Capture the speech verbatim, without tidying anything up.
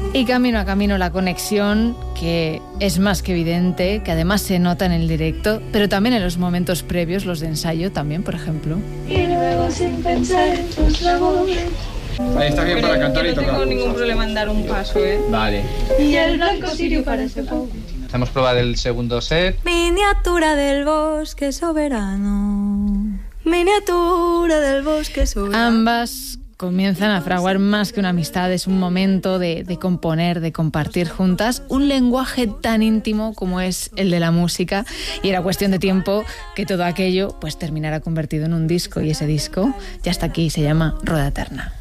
Y camino a camino la conexión, que es más que evidente, que además se nota en el directo, pero también en los momentos previos, los de ensayo también, por ejemplo. Y luego sin pensar en tus labores. Ahí está bien para cantar y tocar. No tengo ningún problema en dar un paso, ¿eh? Vale. Y el blanco sirio parece poco. Hacemos prueba del segundo set. Miniatura del bosque soberano. Miniatura del bosque soberano. Ambas comienzan a fraguar más que una amistad, es un momento de, de componer, de compartir juntas un lenguaje tan íntimo como es el de la música, y era cuestión de tiempo que todo aquello pues terminara convertido en un disco, y ese disco ya está aquí, se llama Roda Eterna.